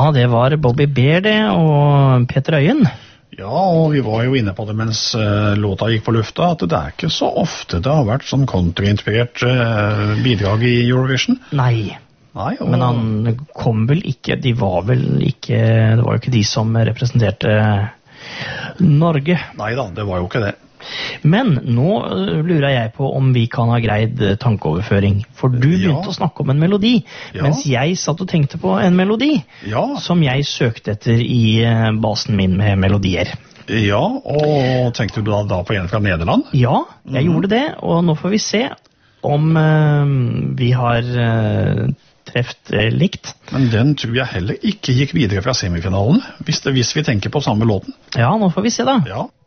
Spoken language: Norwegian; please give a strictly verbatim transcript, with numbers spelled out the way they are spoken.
det var Bobby Bear det, og Peter Øyen. Ja, og vi var jo inne på det mens uh, låta gikk på lufta, at det er ikke så ofte det har vært sånn countryinspirert uh, bidrag i Eurovision. Nei. Nei, og... Men han kom vel ikke, de var vel ikke, det var jo ikke de som representerte Norge. Neida, det var jo ikke det. Men nå lurer jeg på om vi kan ha greid tankeoverføring. For du begynte ja. å snakke om en melodi, ja. mens jeg satt og tenkte på en melodi ja. som jeg søkte etter i basen min med melodier. Ja, og tenkte du da, da på en fra Nederland? Ja, jeg mm. gjorde det, og nå får vi se om uh, vi har uh, treft uh, likt. Men den tror jeg heller ikke gikk videre fra semifinalen, hvis, det, hvis vi tenker på samme låten. Ja, nå får vi se da. Ja.